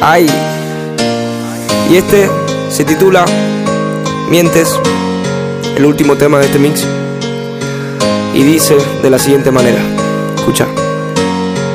Ay, y este se titula Mientes, el último tema de este mix, y dice de la siguiente manera. Escucha.